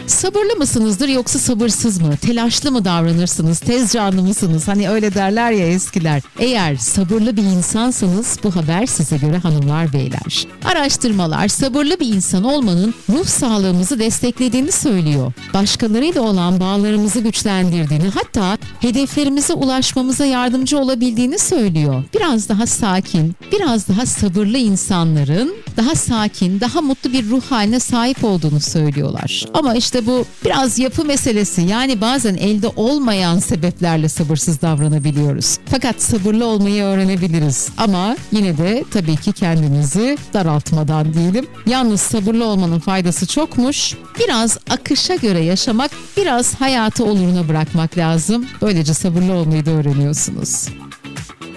Sabırlı mısınızdır yoksa sabırsız mı? Telaşlı mı davranırsınız? Tez canlı mısınız? Hani öyle derler ya eskiler. Eğer sabırlı bir insansanız bu haber size göre hanımlar beyler. Araştırmalar sabırlı bir insan olmanın ruh sağlığımızı desteklediğini söylüyor. Başkalarıyla olan bağlarımızı güçlendirdiğini, hatta hedeflerimize ulaşmamıza yardımcı olabildiğini söylüyor. Biraz daha sakin, biraz daha sabırlı insanların daha sakin, daha mutlu bir ruh haline sahip olduğunu söylüyorlar. Ama işte bu biraz yapı meselesi. Yani bazen elde olmayan sebeplerle sabırsız davranabiliyoruz. Fakat sabırlı olmayı öğrenebiliriz. Ama yine de tabii ki kendimizi daraltmadan diyelim. Yalnız sabırlı olmanın faydası çokmuş. Biraz akışa göre yaşamak, biraz hayatı oluruna bırakmak lazım. Böylece sabırlı olmayı da öğreniyorsunuz.